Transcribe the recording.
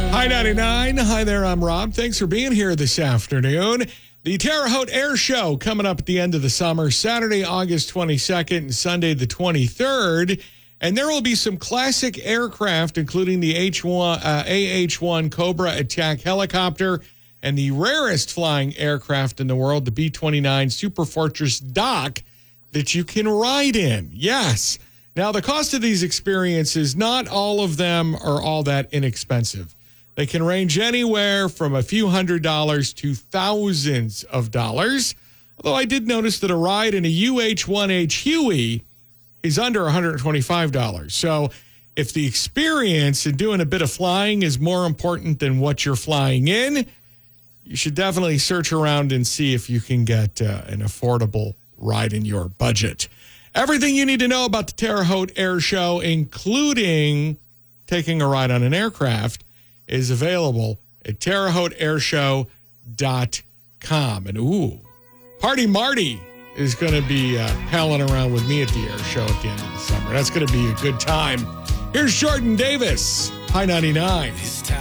Hi, 99. Hi there, I'm Rob. Thanks for being here this afternoon. The Terre Haute Air Show coming up at the end of the summer, Saturday, August 22nd and Sunday the 23rd. And there will be some classic aircraft, including the AH-1 Cobra attack helicopter and the rarest flying aircraft in the world, the B-29 Superfortress Dock, that you can ride in. Yes. Now, the cost of these experiences, not all of them are all that inexpensive. They can range anywhere from a few $100s to thousands of dollars. Although I did notice that a ride in a UH-1H Huey is under $125. So if the experience and doing a bit of flying is more important than what you're flying in, you should definitely search around and see if you can get an affordable ride in your budget. Everything you need to know about the Terre Haute Air Show, including taking a ride on an aircraft, is available at TerreHauteAirShow.com. And Party Marty is going to be palling around with me at the air show at the end of the summer. That's going to be a good time. Here's Jordan Davis, High 99.